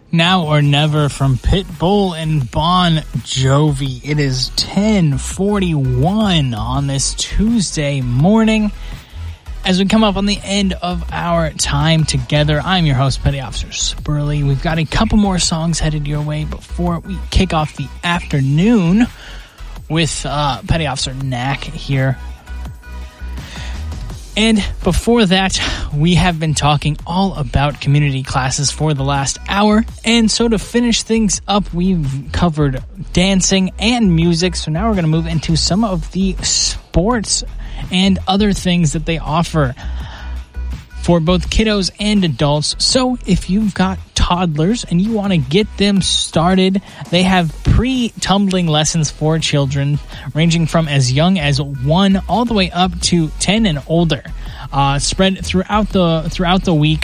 Now or Never from Pitbull and Bon Jovi. It is 10:41 on this Tuesday morning. As we come up on the end of our time together, I'm your host, Petty Officer Spurley. We've got a couple more songs headed your way before we kick off the afternoon with Petty Officer Knack here. And before that, we have been talking all about community classes for the last hour. And so to finish things up, we've covered dancing and music. So now we're going to move into some of the sports and other things that they offer for both kiddos and adults. So if you've got toddlers and you want to get them started, they have pre-tumbling lessons for children ranging from as young as 1 all the way up to 10 and older, spread throughout the week,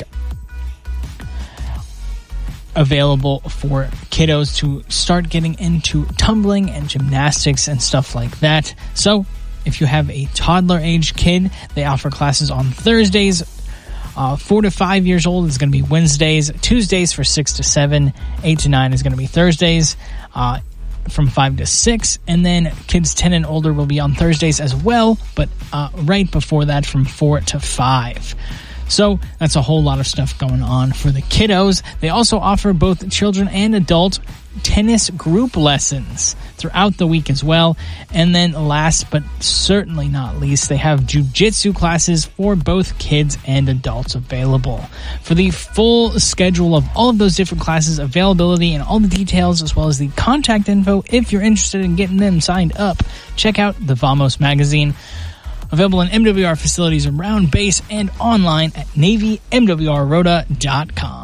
available for kiddos to start getting into tumbling and gymnastics and stuff like that. So if you have a toddler-age kid, they offer classes on Thursdays. 4 to 5 years old is going to be Wednesdays. Tuesdays for 6 to 7. 8 to 9 is going to be Thursdays from 5 to 6. And then kids 10 and older will be on Thursdays as well, but right before that from 4 to 5. So that's a whole lot of stuff going on for the kiddos. They also offer both children and adult tennis group lessons throughout the week as well. And then last but certainly not least, they have jiu-jitsu classes for both kids and adults available. For the full schedule of all of those different classes, availability, and all the details, as well as the contact info, if you're interested in getting them signed up, check out the Vamos magazine. Available in MWR facilities around base and online at NavyMWRRota.com.